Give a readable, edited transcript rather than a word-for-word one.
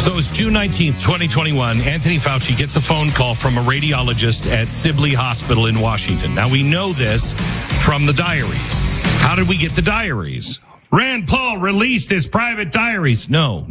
So it's June 19th, 2021. Anthony Fauci gets a phone call from a radiologist at Sibley Hospital in Washington. Now, we know this from the diaries. How did we get the diaries? Rand Paul released his private diaries. No.